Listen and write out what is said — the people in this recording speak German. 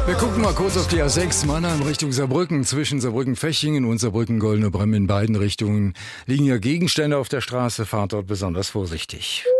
Wir gucken mal kurz auf die A6 Mannheim Richtung Saarbrücken. Zwischen Saarbrücken-Fechingen und Saarbrücken-Goldene Bremm in beiden Richtungen liegen ja Gegenstände auf der Straße. Fahrt dort besonders vorsichtig.